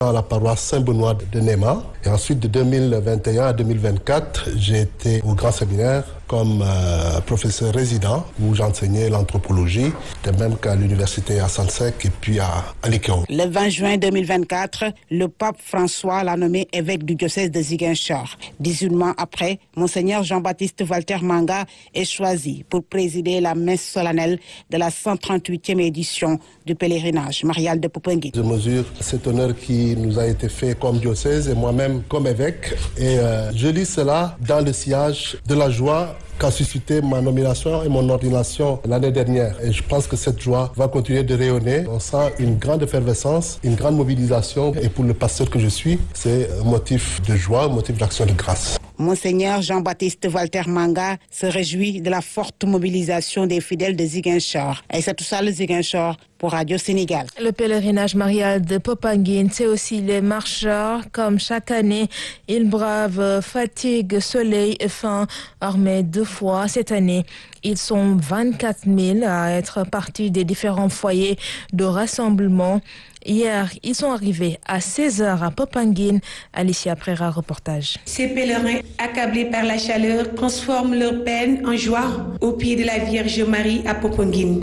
à la paroisse Saint-Benoît de Néma. Et ensuite, de 2021 à 2024, j'ai été au Grand Séminaire comme professeur résident où j'enseignais l'anthropologie, de même qu'à l'université à Sansec et puis à Likao. Le 20 juin 2024, le pape François l'a nommé évêque du diocèse de Ziguinchor. 18 mois après, Monseigneur Jean-Baptiste Walter Manga est choisi pour présider la messe solennelle de la 138e édition du pèlerinage marial de Popenguine. Je mesure cet honneur qui nous a été fait comme diocèse et moi-même comme évêque. Et je lis cela dans le sillage de la joie qu'a suscité ma nomination et mon ordination l'année dernière. Et je pense que cette joie va continuer de rayonner. On sent une grande effervescence, une grande mobilisation. Et pour le pasteur que je suis, c'est un motif de joie, un motif d'action de grâce. Monseigneur Jean-Baptiste Walter Manga se réjouit de la forte mobilisation des fidèles de Ziguinchor. Et c'est tout ça le Ziguinchor pour Radio Sénégal. Le pèlerinage marial de Popenguine, c'est aussi les marcheurs. Comme chaque année, ils bravent fatigue, soleil et faim, armés 2 fois. Cette année, ils sont 24 000 à être partis des différents foyers de rassemblement. Hier, ils sont arrivés à 16h à Popenguine. Alicia Prera, reportage. Ces pèlerins, accablés par la chaleur, transforment leur peine en joie au pied de la Vierge Marie à Popenguine.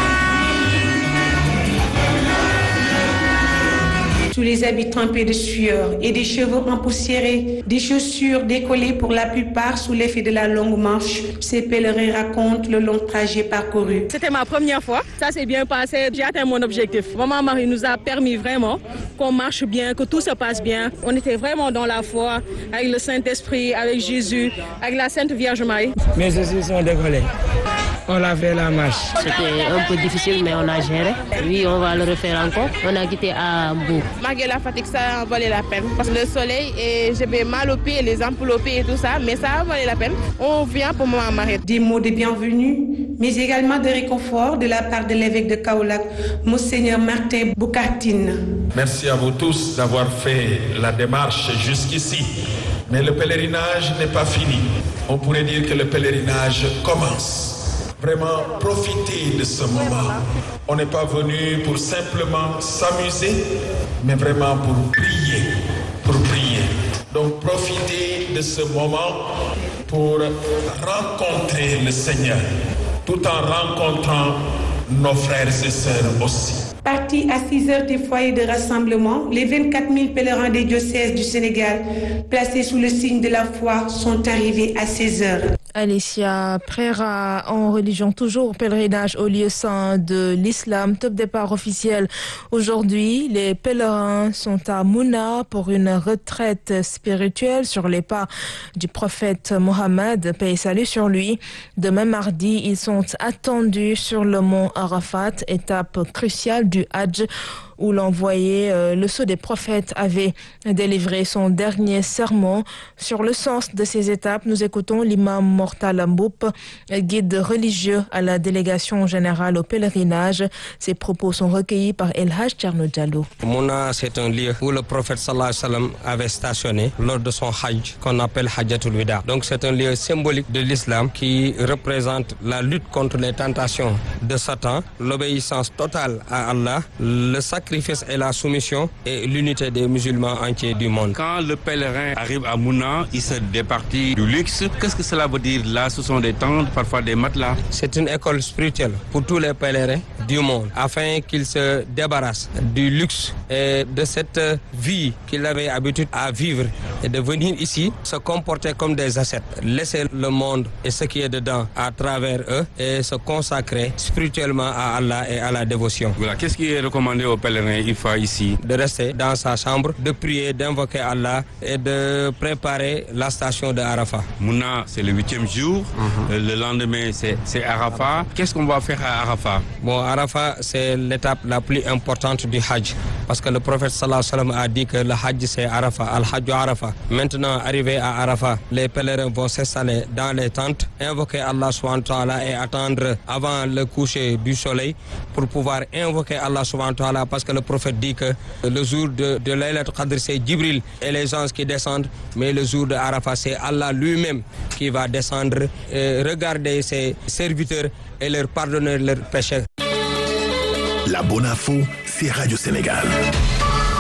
Tous les habits trempés de sueur et des cheveux empoussiérés, des chaussures décollées pour la plupart sous l'effet de la longue marche, ces pèlerins racontent le long trajet parcouru. C'était ma première fois, ça s'est bien passé, j'ai atteint mon objectif. Maman Marie nous a permis vraiment qu'on marche bien, que tout se passe bien. On était vraiment dans la foi, avec le Saint-Esprit, avec Jésus, avec la Sainte Vierge Marie. Mes chaussures sont décollées. On a fait la marche. C'était un peu difficile, mais on a géré. Oui, on va le refaire encore. On a quitté à bout. Malgré la fatigue, ça a valu la peine. Parce que le soleil, et j'avais mal aux pieds, les ampoules aux pieds et tout ça, mais ça a valu la peine. On vient pour Maman Marie. Des mots de bienvenue, mais également de réconfort de la part de l'évêque de Kaolack, Monseigneur Martin Boukartine. Merci à vous tous d'avoir fait la démarche jusqu'ici. Mais le pèlerinage n'est pas fini. On pourrait dire que le pèlerinage commence. Vraiment, profitez de ce moment. On n'est pas venu pour simplement s'amuser, mais vraiment pour prier, Donc, profitez de ce moment pour rencontrer le Seigneur, tout en rencontrant nos frères et sœurs aussi. Partis à 6h des foyers de rassemblement, les 24 000 pèlerins des diocèses du Sénégal, placés sous le signe de la foi, sont arrivés à 16h. Alicia Prera, en religion toujours, pèlerinage au lieu saint de l'islam, top départ officiel. Aujourd'hui, les pèlerins sont à Mouna pour une retraite spirituelle sur les pas du prophète Mohammed, paix et salut sur lui. Demain mardi, ils sont attendus sur le mont Arafat, étape cruciale du Hajj, où l'envoyé, le sceau des prophètes, avait délivré son dernier sermon. Sur le sens de ces étapes, nous écoutons l'imam Mortal Mboup, guide religieux à la délégation générale au pèlerinage. Ses propos sont recueillis par El Hajj Thierno Diallo. Mouna, c'est un lieu où le prophète sallallahu alayhi wa sallam avait stationné lors de son Hajj, qu'on appelle Hajjatul Wida. Donc c'est un lieu symbolique de l'islam qui représente la lutte contre les tentations de Satan, l'obéissance totale à Allah, le sacrifice et la soumission et l'unité des musulmans entiers du monde. Quand le pèlerin arrive à Mouna, il se départit du luxe. Qu'est-ce que cela veut dire? Là, ce sont des tentes, parfois des matelas. C'est une école spirituelle pour tous les pèlerins du monde, afin qu'ils se débarrassent du luxe et de cette vie qu'ils avaient habitude à vivre et de venir ici se comporter comme des ascètes, laisser le monde et ce qui est dedans à travers eux et se consacrer spirituellement à Allah et à la dévotion. Voilà. Qu'est-ce qui est recommandé aux pèlerins une fois ici? De rester dans sa chambre, de prier, d'invoquer Allah et de préparer la station de Arafat. Mouna, c'est le 8e jour. Le lendemain, c'est Arafat. Qu'est-ce qu'on va faire à Arafat? Bon, Arafat, c'est l'étape la plus importante du Hajj. Parce que le prophète sallallahu alayhi wa sallam a dit que le Hajj, c'est Arafat, Al-Hajj Arafat. Maintenant, arrivé à Arafat, les pèlerins vont s'installer dans les tentes, invoquer Allah subhanahu wa ta'ala et attendre avant le coucher du soleil pour pouvoir invoquer Allah subhanahu wa ta'ala, parce que le prophète dit que le jour de Laylatul Qadr, c'est Jibril et les anges qui descendent, mais le jour de Arafat, c'est Allah lui-même qui va descendre, regarder ses serviteurs et leur pardonner leurs péchés. La bonne info, c'est Radio Sénégal.